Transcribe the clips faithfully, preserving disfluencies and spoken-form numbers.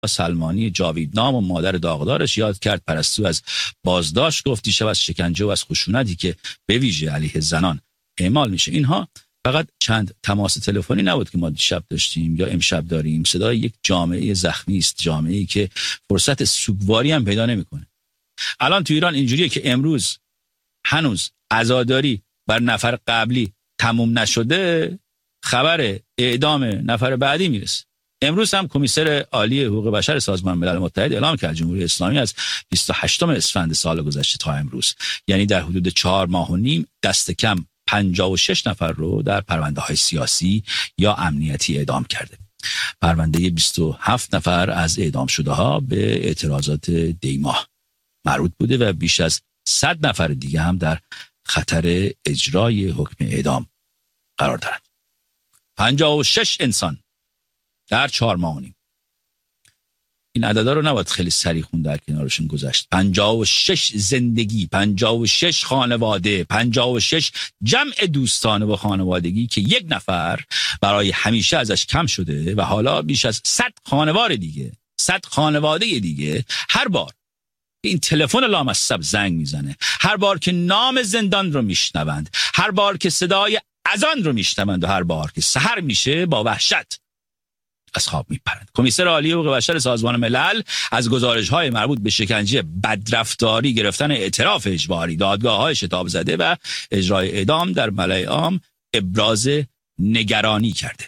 سلمانی جاویدنام و مادر داغدارش یاد کرد. پرستو از بازداشت گفت دیشب از شکنجه و از خشونتی که به ویژه علیه زنان اعمال میشه. اینها فقط چند تماس تلفنی نبود که ما دیشب داشتیم یا امشب داریم. صدای یک جامعه زخمی است، جامعه‌ای که فرصت سوگواری هم پیدا نمیکنه. الان تو ایران اینجوریه که امروز هنوز عزاداری بر نفر قبلی تموم نشده، خبر اعدام نفر بعدی میرسه. امروز هم کمیسر عالی حقوق بشر سازمان ملل متحد اعلام کرد جمهوری اسلامی از بیست و هشتم اسفند سال گذشته تا امروز، یعنی در حدود چهار ماه و نیم، دست کم پنجاه و شش نفر رو در پرونده های سیاسی یا امنیتی اعدام کرده. پرونده بیست و هفت نفر از اعدام شده ها به اعتراضات دیماه مربوط بوده و بیش از صد نفر دیگه هم در خطر اجرای حکم اعدام قرار دارند. پنجاه و شش انسان در چهار ماه و نیم. این عددا رو نباید خیلی سریع خون در کنارشون گذاشت. پنجاه و شش زندگی، پنجاه و شش خانواده، پنجاه و شش جمع دوستانه و خانوادگی که یک نفر برای همیشه ازش کم شده و حالا بیش از صد خانوار دیگه، صد خانواده دیگه هر بار این تلفن لامصب زنگ میزنه، هر بار که نام زندان رو میشنوند، هر بار که صدای اذان رو میشنوند و هر بار که سحر میشه با وحشت از خواب میپرند. کمیسر عالی حقوق بشر سازمان ملل از گزارش‌های مربوط به شکنجه، بدرفتاری، گرفتن اعتراف اجباری، دادگاه‌های شتاب زده و اجرای اعدام در ملأ عام ابراز نگرانی کرده.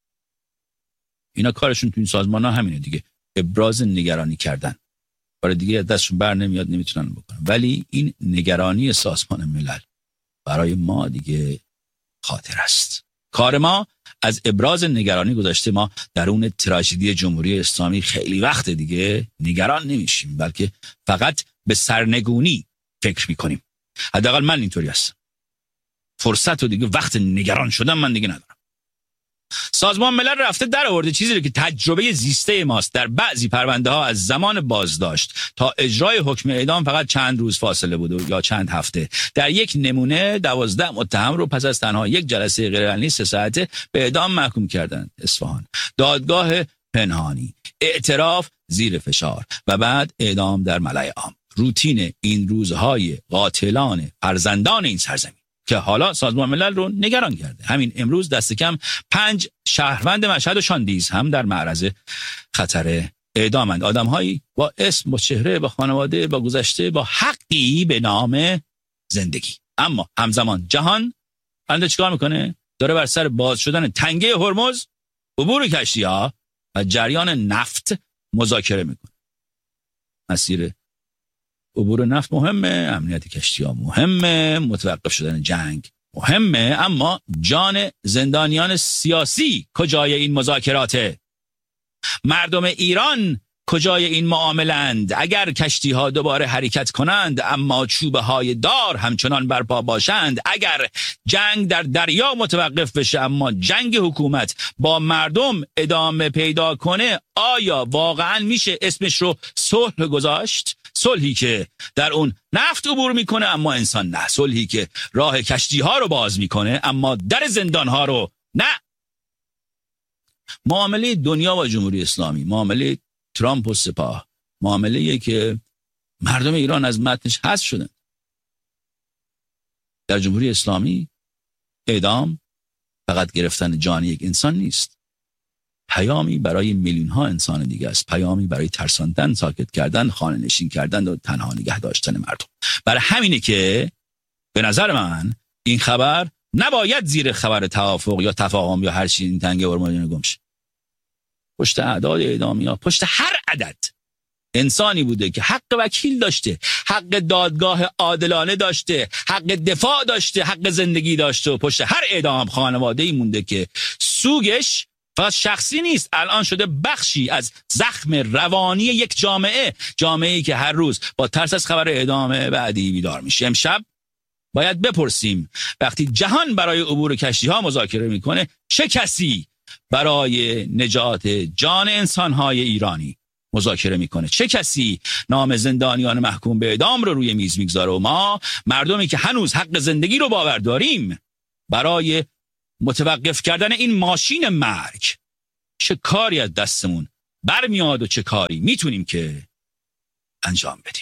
اینا کارشون تو این سازمان‌ها همینه دیگه، ابراز نگرانی کردن. برای دیگه دستشون بر نمیاد، نمیتونن بکنن. ولی این نگرانی سازمان ملل برای ما دیگه خاطر است. کار ما از ابراز نگرانی گذشته. ما درون تراژدی جمهوری اسلامی خیلی وقت دیگه نگران نمیشیم، بلکه فقط به سرنگونی فکر میکنیم. حداقل من اینطوری هستم. فرصت و دیگه وقت نگران شدن من دیگه ندارم. سازمان ملل رفته در آورده چیزی که تجربه زیسته ماست. در بعضی پرونده ها از زمان بازداشت تا اجرای حکم اعدام فقط چند روز فاصله بود یا چند هفته. در یک نمونه دوازده متهم رو پس از تنها یک جلسه غیرعلنی سه ساعته به اعدام محکوم کردند. اصفهان، دادگاه پنهانی، اعتراف زیر فشار و بعد اعدام در ملأ عام. روتین این روزهای قاتلان فرزندان این سرزمین که حالا سازمان ملل رو نگران کرده. همین امروز دست کم پنج شهروند مشهد و شاندیز هم در معرض خطر اعدامند. آدم‌هایی با اسم، با چهره، با خانواده، با گذشته، با حقی به نام زندگی. اما همزمان جهان الان چیکار میکنه؟ داره بر سر باز شدن تنگه هرمز، عبور کشتی‌ها و جریان نفت مذاکره میکنه. مسیر عبور نفت مهمه، امنیت کشتی‌ها مهمه، متوقف شدن جنگ مهمه، اما جان زندانیان سیاسی کجای این مذاکراته؟ مردم ایران کجای این معاملند؟ اگر کشتی‌ها دوباره حرکت کنند اما چوبه های دار همچنان برپا باشند، اگر جنگ در دریا متوقف بشه اما جنگ حکومت با مردم ادامه پیدا کنه، آیا واقعا میشه اسمش رو صلح گذاشت؟ صلحی که در اون نفت عبور میکنه اما انسان نه، صلحی که راه کشتی‌ها رو باز میکنه اما در زندان‌ها رو نه. معامله دنیا و جمهوری اسلامی، معامله ترامپ و سپاه، معامله‌ای که مردم ایران از متنش حذف شدن. در جمهوری اسلامی اعدام فقط گرفتن جان یک انسان نیست، پیامی برای میلیون ها انسان دیگه است، پیامی برای ترساندن، ساکت کردن، خانه نشین کردن و تنها نگه داشتن مردم. برای همینه که به نظر من این خبر نباید زیر خبر توافق یا تفاهم یا هر چی این تنگه هرمز گمشه. پشت اعداد اعدامی ها، پشت هر عدد انسانی بوده که حق وکیل داشته، حق دادگاه عادلانه داشته، حق دفاع داشته، حق زندگی داشته و پشت هر اعدام خانواده‌ای مونده که سوگش فقط شخصی نیست، الان شده بخشی از زخم روانی یک جامعه، جامعه‌ای که هر روز با ترس از خبر اعدام بعدی بیدار میشه. امشب باید بپرسیم وقتی جهان برای عبور کشتی‌ها مذاکره میکنه، چه کسی برای نجات جان انسان‌های ایرانی مذاکره میکنه؟ چه کسی نام زندانیان محکوم به اعدام رو روی میز میگذاره و ما مردمی که هنوز حق زندگی رو باور داریم برای متوقف کردن این ماشین مرگ چه کاری از دستمون برمیاد و چه کاری میتونیم که انجام بدیم.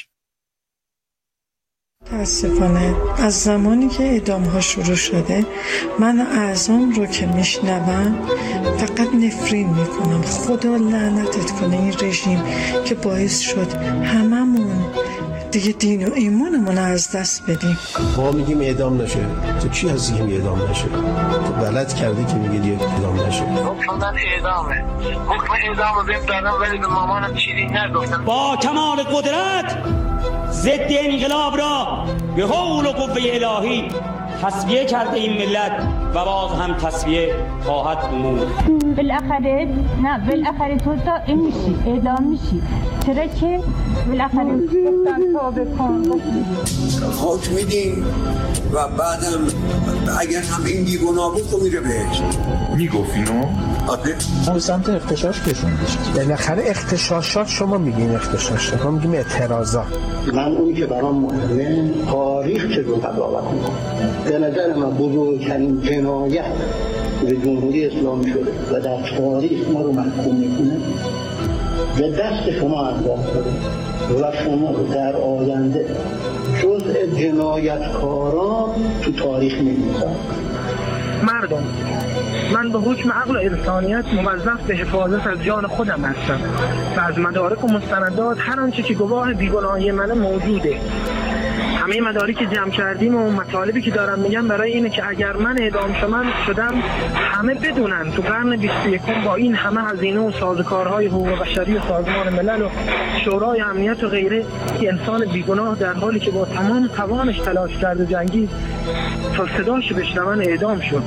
متاسفانه از زمانی که اعدام ها شروع شده من اعضام رو که میشنوم فقط نفرین میکنم. خدا لعنتت کنه این رژیم که باعث شد هممون دیگه دین و ایمانمون از دست بدیم. ما میگیم اعدام نشه، تو کی هستی که اعدام نشه؟ تو غلط کردی که میگی اعدام نشه. حکم دادن اعدامه، حکم اعدام رو بهم دادن ولی به مامانم چیزی نگفتن. با کمال قدرت ضد انقلاب را به حول و قوه الهی تصفیه کرده این ملت و باز هم تصفیه خواهد بود. بالاخره نه بالاخره تو تا این میشی اعدام میشی، چرا که بالاخره گفتن توبه کن. حکم میدیم و بعدم اگر هم این بیگناه بود تو میره بهش. میگفت اینو؟ آده؟ ما سمت اختشاش کشوندیش. بالاخره اختشاشات شما میگین اختشاشات، ما میگیم اعتراضات. من اون که برام مهمه تاریخ چه رو قضاوت میکنه. به نظر من بزرگترین جنایت به جمهوری اسلامی شده و در تاریخ ما رو محکوم میکنه به دست شما انجام شده و شما در آینده جزء جنایتکاران تو تاریخ می‌نویسن. مردم، من به حکم عقل و انسانیت موظف به حفاظت از جان خودم هستم و از مدارک و مستندات هر آنچه که گواه بیگناهی من موجوده. همه مدارکی که جمع کردیم و مطالبی که دارم میگم برای اینه که اگر من اعدام شدم همه بدونن تو قرن بیست و یکم با این همه هزینه و سازوکارهای حقوق بشری و سازمان ملل و شورای امنیت و غیره که انسان بیگناه در حالی که با تمام توانش تلاش کرده جنگید تا صداش بشنون اعدام شد.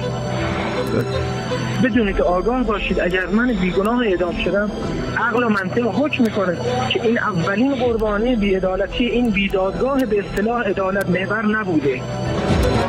بدونید که آگاه باشید اگر من بیگناه اعدام شدم عقل و منطق حکم میکنه که این اولین قربانی بی‌عدالتی این بیدادگاه به اصطلاح عدالت محور نبوده.